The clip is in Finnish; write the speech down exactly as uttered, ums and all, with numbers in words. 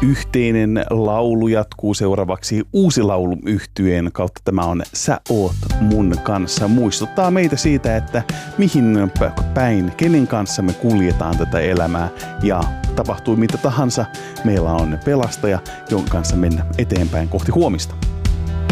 Yhteinen laulu jatkuu seuraavaksi Uusi Laulu -yhtyeen kautta. Tämä on Sä oot mun kanssa. Muistuttaa meitä siitä, että mihin päin, kenen kanssa me kuljetaan tätä elämää. Ja tapahtuu mitä tahansa, meillä on pelastaja, jonka kanssa mennä eteenpäin kohti huomista.